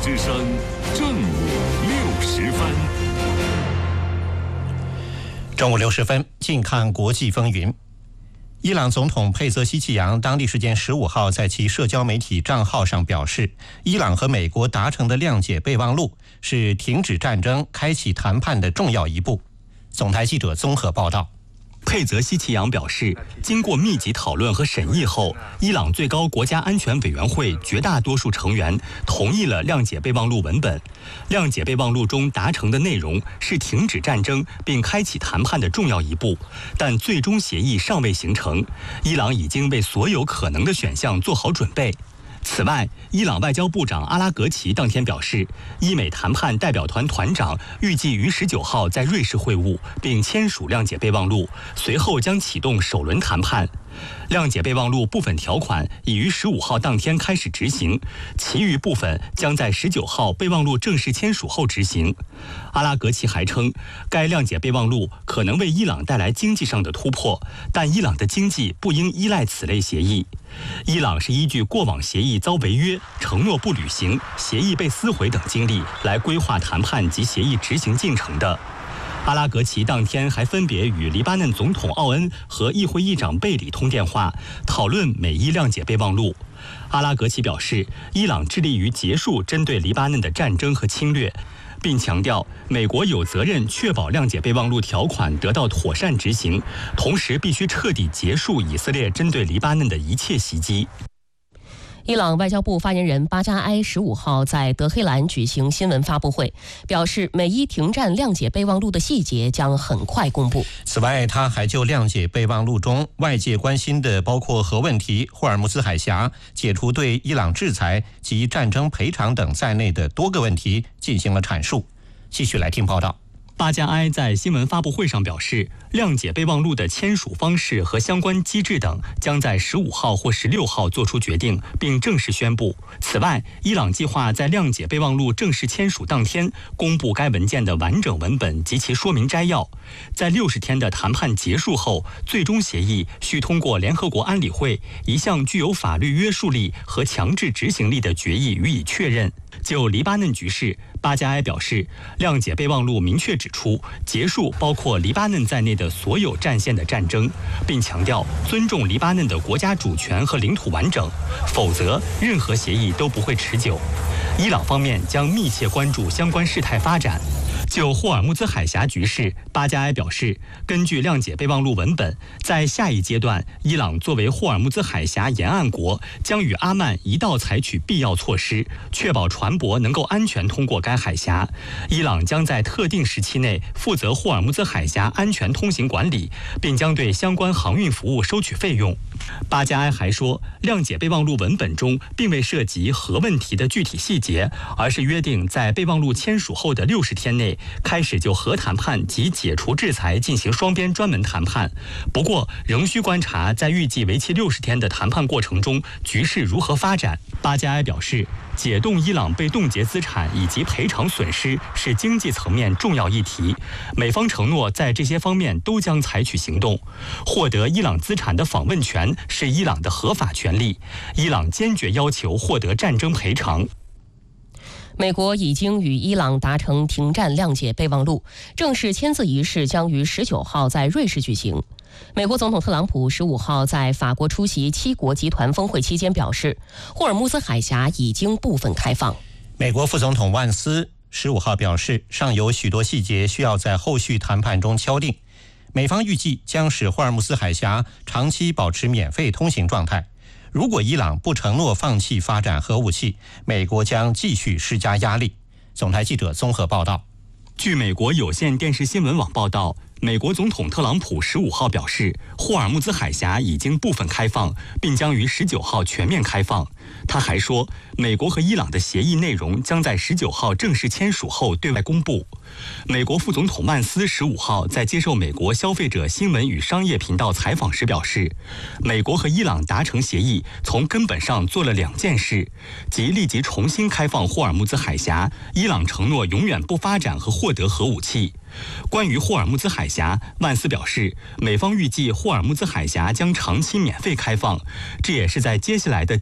之声正午60分。 中午60分，近看国际风云。伊朗总统佩泽希奇扬当地时间15号在其社交媒体账号上表示，伊朗和美国达成的谅解备忘录是停止战争、开启谈判的重要一步。总台记者综合报道。 佩泽希奇扬表示，经过密集讨论和审议后，伊朗最高国家安全委员会绝大多数成员同意了谅解备忘录文本。谅解备忘录中达成的内容是停止战争并开启谈判的重要一步，但最终协议尚未形成。伊朗已经为所有可能的选项做好准备。此外，伊朗外交部长阿拉格齐当天表示，伊美谈判代表团团长预计于19号在瑞士会晤，并签署谅解备忘录，随后将启动首轮谈判。谅解备忘录部分条款已于15号当天开始执行，其余部分将在19号备忘录正式签署后执行。阿拉格齐还称，该谅解备忘录可能为伊朗带来经济上的突破，但伊朗的经济不应依赖此类协议。伊朗是依据过往协议遭违约、承诺不履行、协议被撕毁等经历来规划谈判及协议执行进程的。阿拉格齐当天还分别与黎巴嫩总统奥恩和议会议长贝里通电话，讨论美伊谅解备忘录。阿拉格齐表示，伊朗致力于结束针对黎巴嫩的战争和侵略，并强调美国有责任确保谅解备忘录条款得到妥善执行，同时必须彻底结束以色列针对黎巴嫩的一切袭击。 伊朗外交部发言人巴扎埃15号在德黑兰举行新闻发布会，表示美伊停战谅解备忘录的细节将很快公布。 此外，他还就谅解备忘录中外界关心的包括核问题、霍尔木兹海峡、解除对伊朗制裁及战争赔偿等在内的多个问题进行了阐述。继续来听报道。 巴加埃在新闻发布会上表示，谅解备忘录的签署方式和相关机制等将在15号或16号做出决定，并正式宣布。此外，伊朗计划在谅解备忘录正式签署当天公布该文件的完整文本及其说明摘要。在60天的谈判结束后，最终协议需通过联合国安理会一项具有法律约束力和强制执行力的决议予以确认。就黎巴嫩局势，巴加埃表示，谅解备忘录明确指出，结束包括黎巴嫩在内的所有战线的战争，并强调尊重黎巴嫩的国家主权和领土完整，否则任何协议都不会持久。伊朗方面将密切关注相关事态发展。就霍尔木兹海峡局势，巴加埃表示，根据谅解备忘录文本，在下一阶段，伊朗作为霍尔木兹海峡沿岸国，将与阿曼一道采取必要措施，确保船舶能够安全通过该海峡。伊朗将在特定时期内负责霍尔木兹海峡安全通行管理，并将对相关航运服务收取费用。巴加埃还说，谅解备忘录文本中并未涉及核问题的具体细节，而是约定在备忘录签署后的60天内开始就核谈判及解除制裁进行双边专门谈判。不过，仍需观察在预计为期60天的谈判过程中局势如何发展。巴加埃表示，解冻伊朗被冻结资产以及赔偿损失是经济层面重要议题，美方承诺在这些方面都将采取行动。获得伊朗资产的访问权是伊朗的合法权利，伊朗坚决要求获得战争赔偿。 美国已经与伊朗达成停战谅解备忘录，正式签字仪式将于19号在瑞士举行。美国总统特朗普15号在法国出席7国集团峰会期间表示，霍尔木兹海峡已经部分开放。 美国副总统万斯15号表示，尚有许多细节需要在后续谈判中敲定。美方预计将使霍尔木兹海峡长期保持免费通行状态。如果伊朗不承诺放弃发展核武器，美国将继续施加压力。总台记者综合报道。 据美国有线电视新闻网报道，美国总统特朗普15号表示，霍尔木兹海峡已经部分开放，并将于19号全面开放。他还说，美国和伊朗的协议内容将在19号正式签署后对外公布。美国副总统万斯15号在接受美国消费者新闻与商业频道采访时表示，美国和伊朗达成协议，从根本上做了2件事，即立即重新开放霍尔木兹海峡，伊朗承诺永远不发展和获得核武器。关于霍尔木兹海峡，万斯表示，美方预计霍尔木兹海峡将长期免费开放，这也是在接下来的技术层面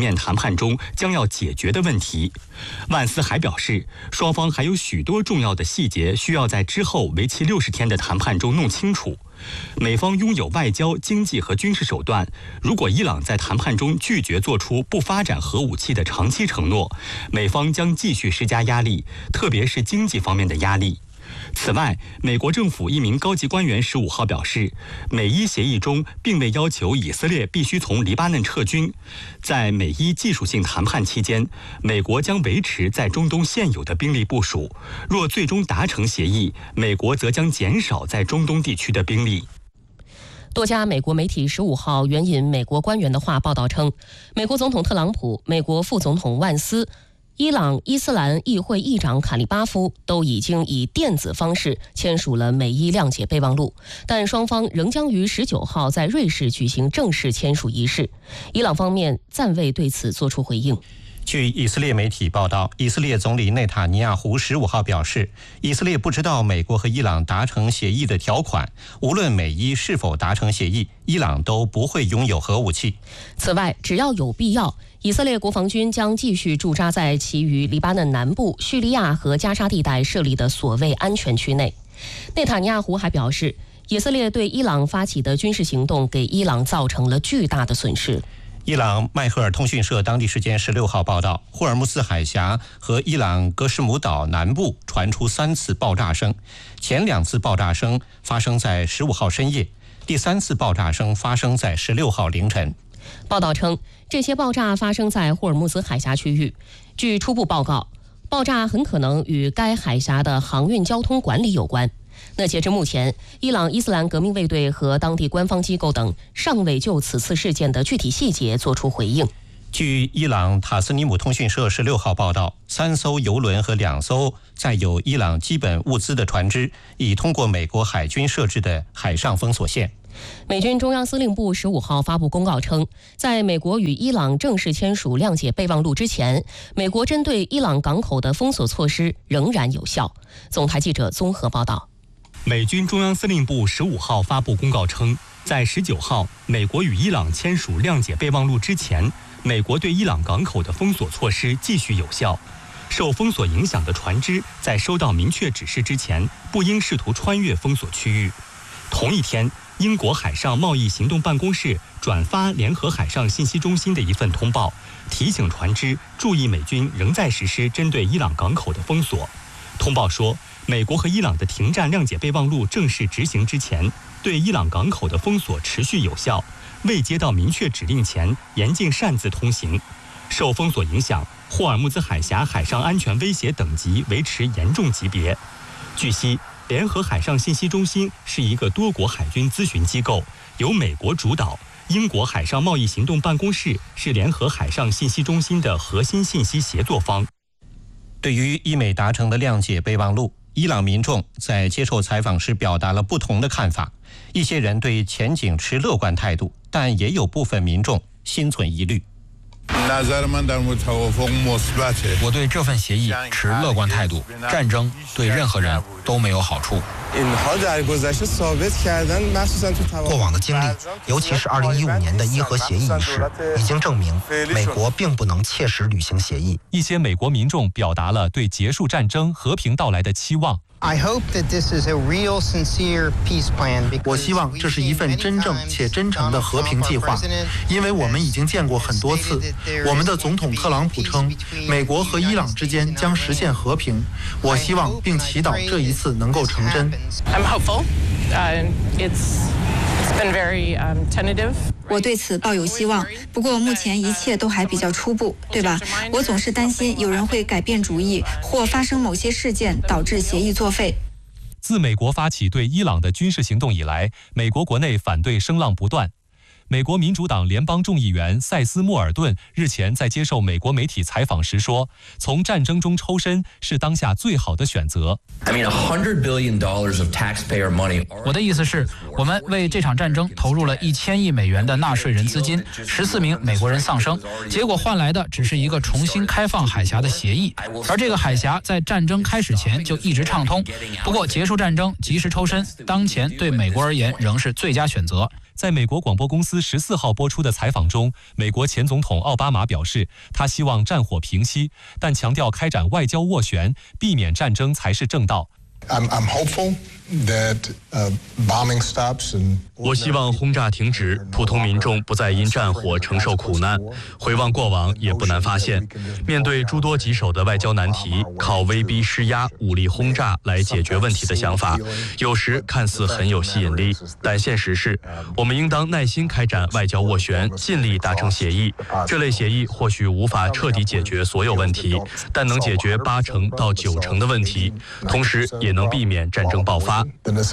面谈判中将要解决的问题。万斯还表示，双方还有许多重要的细节需要在之后为期60天的谈判中弄清楚。美方拥有外交、经济和军事手段，如果伊朗在谈判中拒绝做出不发展核武器的长期承诺，美方将继续施加压力，特别是经济方面的压力。此外，美国政府一名高级官员15号表示，美伊协议中并未要求以色列必须从黎巴嫩撤军。在美伊技术性谈判期间，美国将维持在中东现有的兵力部署。若最终达成协议，美国则将减少在中东地区的兵力。 多家美国媒体15号援引美国官员的话报道称，美国总统特朗普、美国副总统万斯、伊朗伊斯兰议会议长卡利巴夫都已经以电子方式签署了美伊谅解备忘录，但双方仍将于19号在瑞士举行正式签署仪式。伊朗方面暂未对此作出回应。 据以色列媒体报道，以色列总理内塔尼亚胡15号表示，以色列不知道美国和伊朗达成协议的条款，无论美伊是否达成协议，伊朗都不会拥有核武器。 此外，只要有必要，以色列国防军将继续驻扎在其于黎巴嫩南部、叙利亚和加沙地带设立的所谓安全区内。内塔尼亚胡还表示，以色列对伊朗发起的军事行动给伊朗造成了巨大的损失。 伊朗迈赫尔通讯社当地时间16号报道，霍尔木兹海峡和伊朗格什姆岛南部传出3次爆炸声，前2次爆炸声发生在15号深夜，第3次爆炸声发生在16号凌晨。 报道称，这些爆炸发生在霍尔木兹海峡区域。据初步报告，爆炸很可能与该海峡的航运交通管理有关。那截至目前，伊朗伊斯兰革命卫队和当地官方机构等尚未就此次事件的具体细节作出回应。 据伊朗塔斯尼姆通讯社16号报道，3艘油轮和2艘载有伊朗基本物资的船只已通过美国海军设置的海上封锁线。 美军中央司令部15号发布公告称，在美国与伊朗正式签署谅解备忘录之前，美国针对伊朗港口的封锁措施仍然有效。总台记者综合报道。 美军中央司令部15号发布公告称，在19号美国与伊朗签署谅解备忘录之前，美国对伊朗港口的封锁措施继续有效。受封锁影响的船只在收到明确指示之前，不应试图穿越封锁区域。同一天，英国海上贸易行动办公室转发联合海上信息中心的一份通报，提醒船只注意美军仍在实施针对伊朗港口的封锁。通报说，美国和伊朗的停战谅解备忘录正式执行之前，对伊朗港口的封锁持续有效，未接到明确指令前严禁擅自通行。受封锁影响，霍尔木兹海峡海上安全威胁等级维持严重级别。据悉，联合海上信息中心是一个多国海军咨询机构，由美国主导，英国海上贸易行动办公室是联合海上信息中心的核心信息协作方。 对于伊美达成的谅解备忘录，伊朗民众在接受采访时表达了不同的看法。一些人对前景持乐观态度，但也有部分民众心存疑虑。 我对这份协议持乐观态度。战争对任何人都没有好处。 过往的经历，尤其是2015年的伊核协议一事，已经证明美国并不能切实履行协议。 一些美国民众表达了对结束战争、和平到来的期望。 我希望这是一份真正且真诚的和平计划，因为我们已经见过很多次。我们的总统特朗普称，美国和伊朗之间将实现和平。我希望并祈祷这一次能够成真。 我对此抱有希望，不过目前一切都还比较初步，对吧？我总是担心有人会改变主意，或发生某些事件导致协议作废。 自美国发起对伊朗的军事行动以来，美国国内反对声浪不断。美国民主党联邦众议员塞斯·莫尔顿日前在接受美国媒体采访时说，从战争中抽身是当下最好的选择。 我的意思是，我们为这场战争投入了1000亿美元的纳税人资金，14名美国人丧生，结果换来的只是一个重新开放海峡的协议，而这个海峡在战争开始前就一直畅通。不过，结束战争，及时抽身，当前对美国而言仍是最佳选择。 在美国广播公司14号播出的采访中，美国前总统奥巴马表示，他希望战火平息，但强调开展外交斡旋，避免战争才是正道。 I'm hopeful that bombing stops and 我希望轰炸停止，普通民众不再因战火承受苦难。回望过往，也不难发现，面对诸多棘手的外交难题，靠威逼施压、武力轰炸来解决问题的想法，有时看似很有吸引力，但现实是，我们应当耐心开展外交斡旋，尽力达成协议。这类协议或许无法彻底解决所有问题，但能解决80%到90%的问题，同时也能避免战争爆发。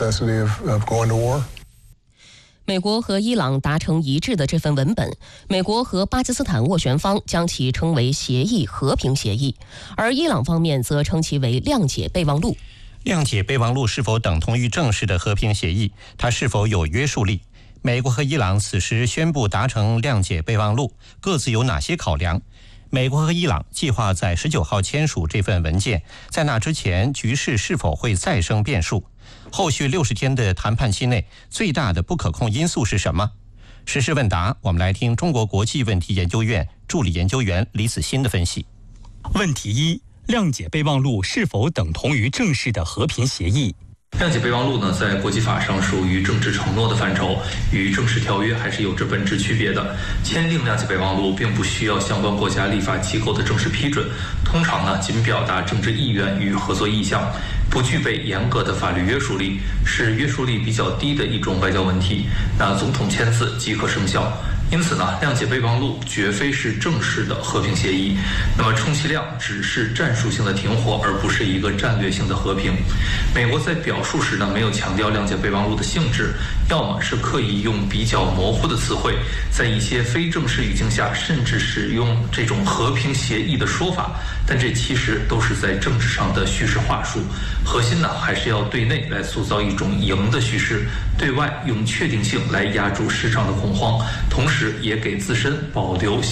美国和伊朗达成一致的这份文本，美国和巴基斯坦斡旋方将其称为协议和平协议，而伊朗方面则称其为谅解备忘录。 谅解备忘录是否等同于正式的和平协议？它是否有约束力？美国和伊朗此时宣布达成谅解备忘录，各自有哪些考量？美国和伊朗计划在19号签署这份文件，在那之前，局势是否会再生变数？后续60天的谈判期内，最大的不可控因素是什么？时事问答，我们来听中国国际问题研究院助理研究员李子欣的分析。 问题一：谅解备忘录是否等同于正式的和平协议？ 谅解备忘录呢，在国际法上属于政治承诺的范畴，与正式条约还是有着本质区别的。签订谅解备忘录并不需要相关国家立法机构的正式批准，通常呢仅表达政治意愿与合作意向，不具备严格的法律约束力，是约束力比较低的一种外交问题。那总统签字即可生效。因此呢，谅解备忘录绝非是正式的和平协议，那么充其量只是战术性的停火，而不是一个战略性的和平。美国在表述时呢，没有强调谅解备忘录的性质，要么是刻意用比较模糊的词汇，在一些非正式语境下，甚至使用这种和平协议的说法，但这其实都是在政治上的叙事话术。核心呢，还是要对内来塑造一种赢的叙事，对外用确定性来压住市场的恐慌，同时也给自身保留